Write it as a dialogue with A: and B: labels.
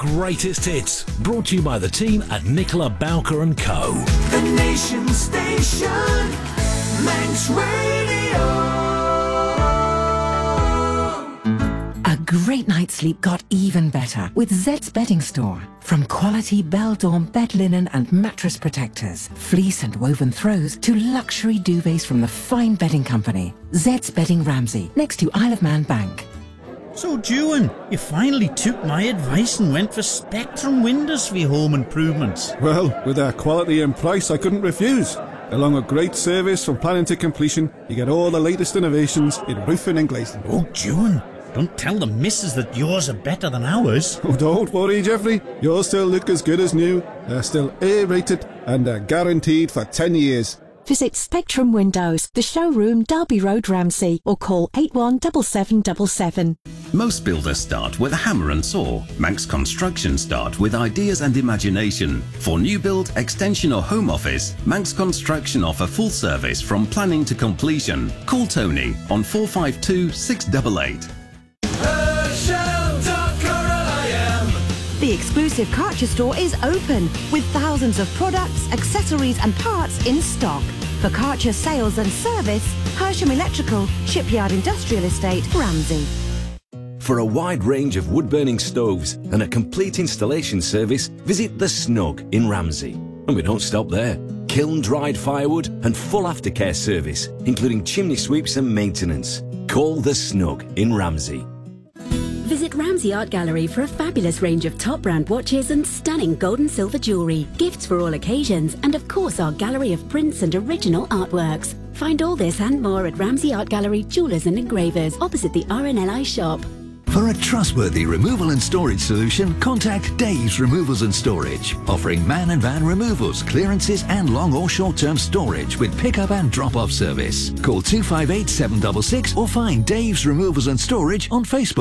A: greatest hits. Brought to you by the team at Nicola Bowker & Co.
B: The Nation Station, Manx Radio.
C: A great night's sleep got even better with Zed's Bedding Store. From quality Bell-Dawn bed linen and mattress protectors, fleece and woven throws, to luxury duvets from the fine bedding company. Zed's Bedding Ramsey, next to Isle of Man Bank.
D: So, June, you finally took my advice and went for Spectrum Windows for your home improvements.
E: Well, with their quality and price, I couldn't refuse. Along with great service from planning to completion, you get all the latest innovations in roofing and glazing.
D: Oh, June, don't tell the missus that yours are better than ours.
E: Oh, don't worry, Jeffrey. Yours still look as good as new. They're still A-rated and they're guaranteed for 10 years.
F: Visit Spectrum Windows, the showroom, Derby Road, Ramsey, or call 817777.
G: Most builders start with a hammer and saw. Manx Construction start with ideas and imagination. For new build, extension or home office, Manx Construction offer full service from planning to completion. Call Tony on 452 688.
H: The exclusive Karcher store is open with thousands of products, accessories and parts in stock. For Karcher sales and service, Hersham Electrical, Shipyard Industrial Estate, Ramsey.
I: For a wide range of wood-burning stoves and a complete installation service, visit The Snug in Ramsey. And we don't stop there. Kiln-dried firewood and full aftercare service, including chimney sweeps and maintenance. Call The Snug in Ramsey.
J: Visit Ramsey Art Gallery for a fabulous range of top brand watches and stunning gold and silver jewellery, gifts for all occasions, and of course our gallery of prints and original artworks. Find all this and more at Ramsey Art Gallery, Jewellers and Engravers, opposite the RNLI shop.
K: For a trustworthy removal and storage solution, contact Dave's Removals and Storage, offering man and van removals, clearances and long or short-term storage with pick-up and drop-off service. Call 258 766 or find Dave's Removals and Storage on Facebook.